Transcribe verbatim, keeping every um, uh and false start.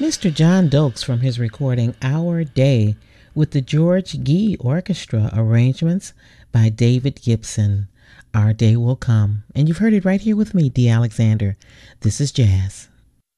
Mister John Dokes from his recording Our Day with the George Gee Orchestra, arrangements by David Gibson. Our Day Will Come. And you've heard it right here with me, Dee Alexander. This is Jazz.